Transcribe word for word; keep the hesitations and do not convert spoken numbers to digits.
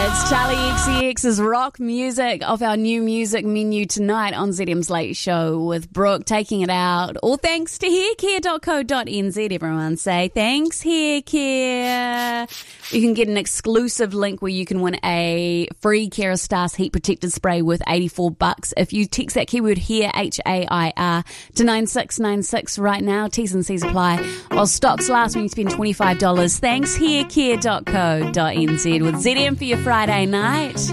It's Charlie X C X's rock music off our new music menu tonight on Z M's Late Show with Brooke, taking it out. All thanks to haircare dot co dot n z. Everyone say thanks, Haircare. You can get an exclusive link where you can win a free Kerastase heat protected spray worth eighty-four bucks if you text that keyword HAIR, H A I R, to nine six nine six right now. T's and C's apply. While stocks last when you spend twenty-five dollars. Thanks, haircare dot co dot n z with Z M for your Friday night.